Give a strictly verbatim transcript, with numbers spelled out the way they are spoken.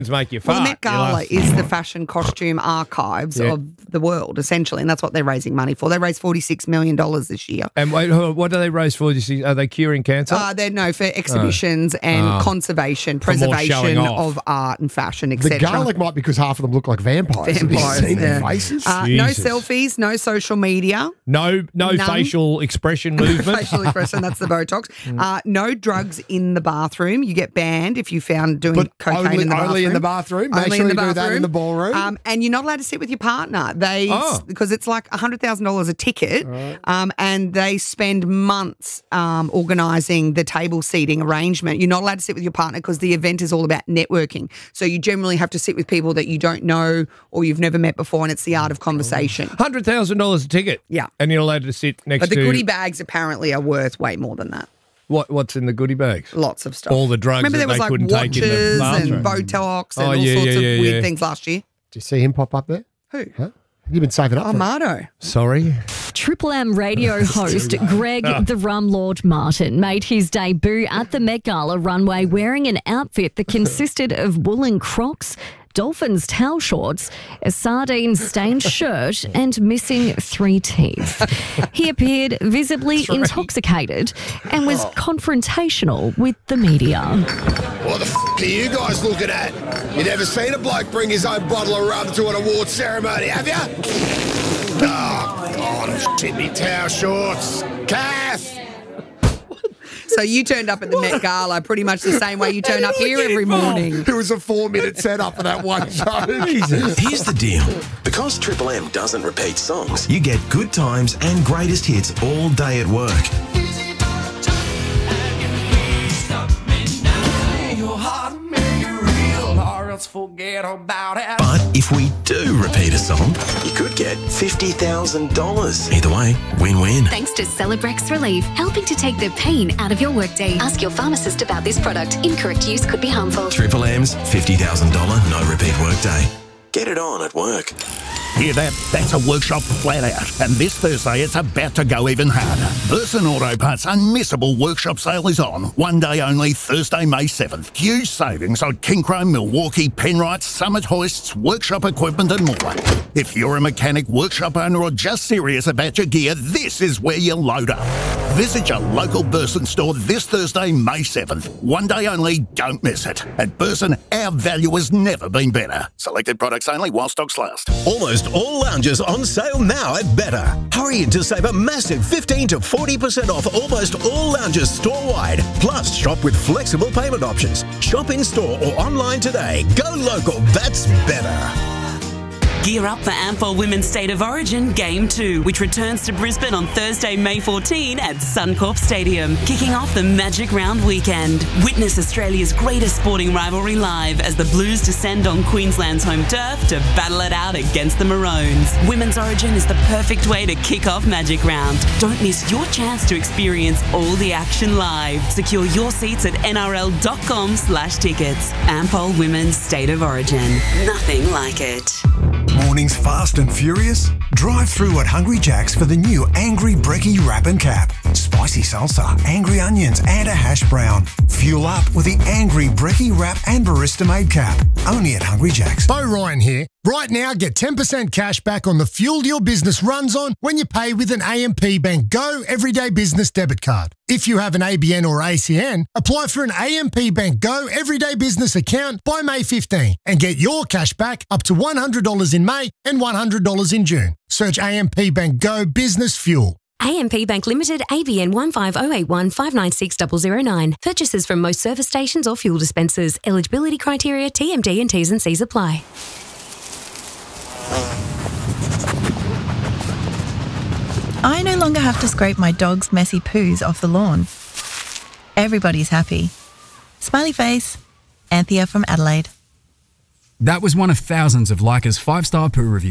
make you Well, fart. the Met Gala You'll is the fashion costume archives Yeah. of the world, essentially, and that's what they're raising money for. They raised forty-six million dollars this year. And wait, what do they raise for? Are they curing cancer? Uh, they're no for exhibitions and Oh. conservation, For more preservation showing off. of art and fashion, et The cetera. garlic might be because half of them look like vampires. Have you Vampires, seen their yeah. faces? Uh, no Jesus. selfies, no social media. no no None. facial expression movement. Facial expression, that's the Botox. Uh, no drugs in the bathroom. You get banned if you found doing But cocaine only- in the bathroom. only in the bathroom? Make Only sure in the you do that bathroom. in the ballroom. Um, and you're not allowed to sit with your partner. They Oh. because it's like one hundred thousand dollars a ticket, um, and they spend months um, organising the table seating arrangement. You're not allowed to sit with your partner because the event is all about networking. So you generally have to sit with people that you don't know or you've never met before, and it's the art of conversation. one hundred thousand dollars a ticket. Yeah. And you're allowed to sit next But the to... goodie bags apparently are worth way more than that. What, what's in the goodie bags? Lots of stuff. All the drugs Remember that there was they like couldn't take in the watches bathroom. and Botox and Oh, all yeah, sorts yeah, of yeah, weird yeah. things last year. Do you see him pop up there? Who? Huh? You've been saving up for it. Armado. Sorry? Triple M radio host Greg the Rum Lord Martin made his debut at the Met Gala runway wearing an outfit that consisted of woolen Crocs, Dolphins towel shorts, a sardine-stained shirt and missing three teeth. He appeared visibly intoxicated and was confrontational with the media. What the f*** are you guys looking at? You never seen a bloke bring his own bottle of rum to an award ceremony, have you? Oh, God, I'm shit me towel shorts. Kath! So you turned up at the Met Gala pretty much the same way you turn up here every morning. It was a four-minute setup for that one show. Here's the deal. Because Triple M doesn't repeat songs, you get good times and greatest hits all day at work. Forget about it. But if we do repeat a song, you could get fifty thousand dollars. Either way, win-win. Thanks to Celebrex Relief, helping to take the pain out of your workday. Ask your pharmacist about this product. Incorrect use could be harmful. Triple M's fifty thousand dollars no repeat workday. Get it on at work. Hear that? That's a workshop flat out. And this Thursday, it's about to go even harder. Burson Auto Parts' unmissable workshop sale is on. One day only, Thursday, May seventh. Huge savings on King Chrome, Milwaukee, Penrites, Summit hoists, workshop equipment and more. If you're a mechanic, workshop owner or just serious about your gear, this is where you load up. Visit your local Burson store this Thursday, May seventh. One day only, don't miss it. At Burson, our value has never been better. Selected products only while stocks last. Almost all lounges on sale now at Better. Hurry in to save a massive fifteen to forty percent off almost all lounges store-wide. Plus, shop with flexible payment options. Shop in-store or online today. Go local, that's better. Gear up for Ampol Women's State of Origin Game two, which returns to Brisbane on Thursday, May fourteenth at Suncorp Stadium, kicking off the Magic Round weekend. Witness Australia's greatest sporting rivalry live as the Blues descend on Queensland's home turf to battle it out against the Maroons. Women's Origin is the perfect way to kick off Magic Round. Don't miss your chance to experience all the action live. Secure your seats at nrl.com slash tickets. Ampol Women's State of Origin. Nothing like it. Mornings fast and furious? Drive through at Hungry Jack's for the new Angry Brekkie Wrap and Cap. Spicy salsa, angry onions and a hash brown. Fuel up with the Angry Brekkie Wrap and Barista Made Cap. Only at Hungry Jack's. Bo Ryan here. Right now, get ten percent cash back on the fuel your business runs on when you pay with an A M P Bank Go Everyday Business Debit Card. If you have an A B N or A C N, apply for an A M P Bank Go Everyday Business account by May fifteenth and get your cash back up to one hundred dollars in May and one hundred dollars in June. Search A M P Bank Go Business Fuel. A M P Bank Limited, A B N one five zero eight one five nine six zero zero nine. Purchases from most service stations or fuel dispensers. Eligibility criteria, T M D and T's and C's apply. I no longer have to scrape my dog's messy poos off the lawn. Everybody's happy. Smiley face. Anthea from Adelaide. That was one of thousands of Leica's five-star poo reviews.